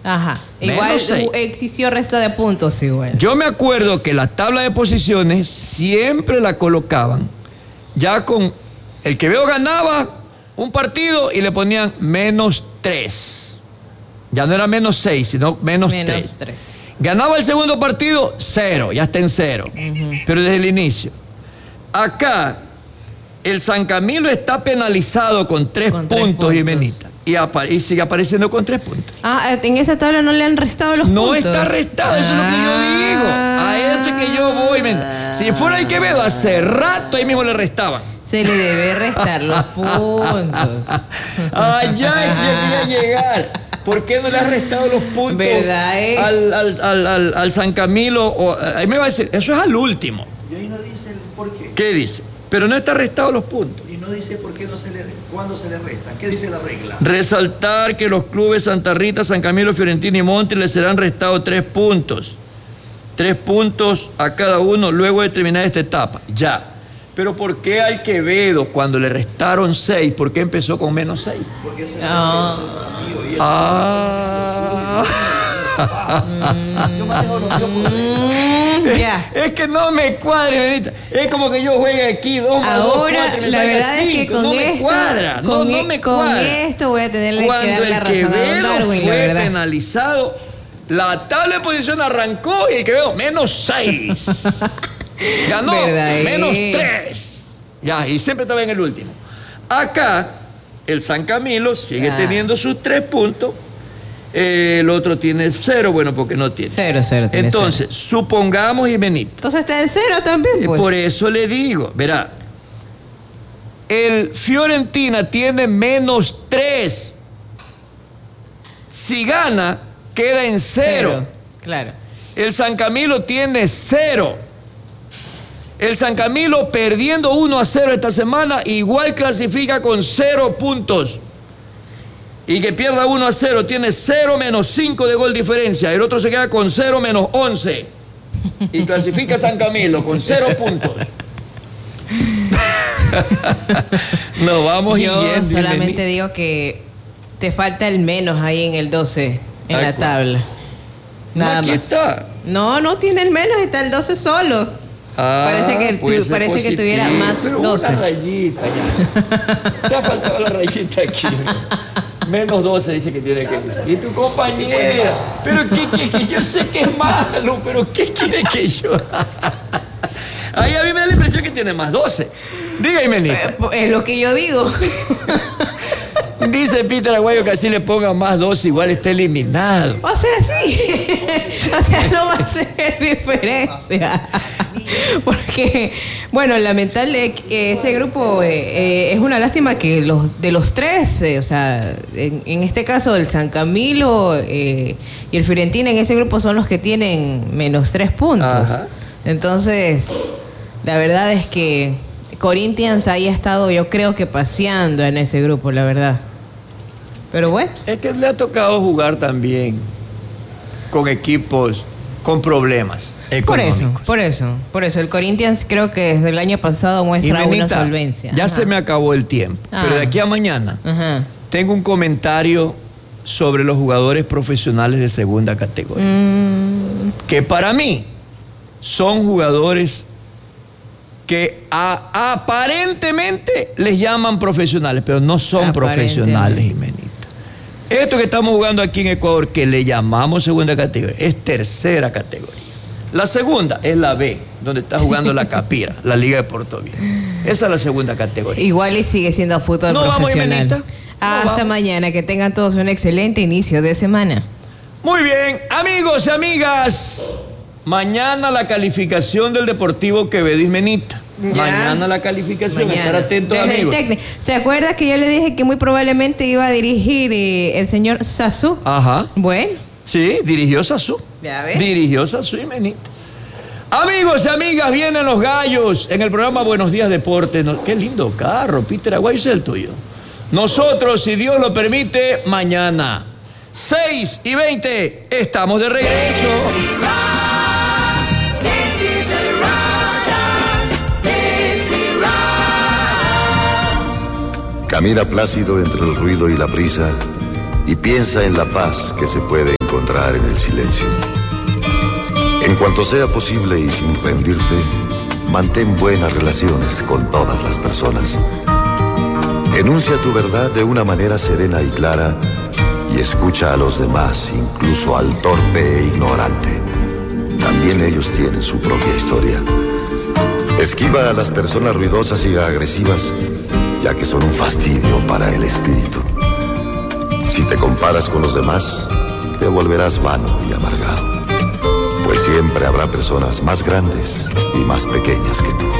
Ajá. Igual existió resta de puntos igual. Yo me acuerdo que la tabla de posiciones siempre la colocaban ya con el Quevedo ganaba un partido y le ponían -3. Ya no era -6, sino -3. Ganaba el segundo partido, 0, ya está en 0. Pero desde el inicio. Acá, el San Camilo está penalizado con 3 puntos, Jimenita. Y sigue apareciendo con 3 puntos. En esa tabla no le han restado los puntos. No está restado, eso es lo que yo digo. A eso es que yo voy. Si fuera el Quevedo, hace rato ahí mismo le restaban. Se le debe restar los puntos. Allá es que quería llegar. ¿Por qué no le has restado los puntos al San Camilo? Ahí me va a decir, eso es al último. Y ahí no dice el por qué. ¿Qué dice? Pero no está restado los puntos. Y no dice por qué cuándo se le restan. ¿Qué dice la regla? Resaltar que los clubes Santa Rita, San Camilo, Fiorentina y Monte le serán restados 3 puntos. 3 puntos a cada uno luego de terminar esta etapa. Ya. Pero ¿por qué al Quevedo, cuando le restaron 6, por qué empezó con -6? Porque eso es que no me cuadra, Benita. Es como que yo juegue aquí 2 más 2, 4 y me la verdad 5. Es que con no esto, me cuadra. No me cuadra. Con esto voy a tenerle que dar la razón a don Darwin, fue la verdad. penalizado, la tabla de posición arrancó y el Quevedo -6. Ganó -3. Ya, y siempre estaba en el último. Acá, el San Camilo sigue teniendo sus 3 puntos. El otro tiene 0, bueno, porque no tiene. 0. Entonces, supongamos, Jimenita. Entonces está en 0 también, pues. Por eso le digo, verá. El Fiorentina tiene -3. Si gana, queda en 0. Claro. El San Camilo tiene 0. El San Camilo perdiendo 1-0 esta semana, igual clasifica con 0 puntos. Y que pierda 1-0, tiene 0 menos 5 de gol diferencia. El otro se queda con 0 menos 11. Y clasifica San Camilo con 0 puntos. No, vamos Yo solamente digo que te falta el menos ahí en el 12, en la tabla. Nada aquí más. Está. No tiene el menos, está el 12 solo. Parece que tuviera más pero 12. Una rayita ya. Te ha faltado la rayita aquí. Menos 12 dice que tiene que decir. Y tu compañera. Pero que yo sé que es malo, pero ¿qué quiere que yo? Ahí a mí me da la impresión que tiene más 12. Dígame, Nita. Es lo que yo digo. Dice Peter Aguayo que así le ponga más 12, igual está eliminado. O sea, sí. O sea, no va a hacer diferencia. Porque, bueno, lamentable ese grupo es una lástima que de los 3, o sea, en este caso el San Camilo y el Fiorentina en ese grupo son los que tienen -3 puntos. Ajá. Entonces, la verdad es que Corinthians ahí ha estado, yo creo que paseando en ese grupo, la verdad. Pero bueno. Es que le ha tocado jugar también con equipos con problemas económicos. Por eso. El Corinthians creo que desde el año pasado muestra una solvencia. Ya se me acabó el tiempo. Pero de aquí a mañana tengo un comentario sobre los jugadores profesionales de segunda categoría. Que para mí son jugadores que aparentemente les llaman profesionales, pero no son profesionales, Jimenita. Esto que estamos jugando aquí en Ecuador, que le llamamos segunda categoría, es tercera categoría. La segunda es la B, donde está jugando la Capira, la Liga de Portoviejo. Esa es la segunda categoría. Igual y sigue siendo fútbol profesional. Hasta mañana, que tengan todos un excelente inicio de semana. Muy bien, amigos y amigas. Mañana la calificación del Deportivo Quevedo, Jimenita. Mañana la calificación, estar atentos, amigos. ¿Se acuerda que yo le dije que muy probablemente iba a dirigir el señor Sassou? Ajá. Bueno. Sí, dirigió Sassou. Ya ves. Dirigió Sassou, Jimenita. Amigos y amigas, vienen los gallos en el programa Buenos Días Deportes. Qué lindo carro, Peter Aguayo, ese es el tuyo. Nosotros, si Dios lo permite, mañana 6:20 estamos de regreso. Camina plácido entre el ruido y la prisa y piensa en la paz que se puede encontrar en el silencio. En cuanto sea posible y sin rendirte, mantén buenas relaciones con todas las personas. Enuncia tu verdad de una manera serena y clara y escucha a los demás, incluso al torpe e ignorante. También ellos tienen su propia historia. Esquiva a las personas ruidosas y agresivas, ya que son un fastidio para el espíritu. Si te comparas con los demás, te volverás vano y amargado, pues siempre habrá personas más grandes y más pequeñas que tú.